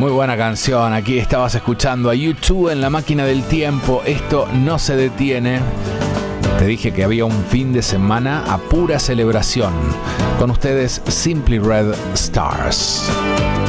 Muy buena canción. Aquí estabas escuchando a U2 en la máquina del tiempo. Esto no se detiene. Te dije que había un fin de semana a pura celebración. Con ustedes, Simply Red Stars.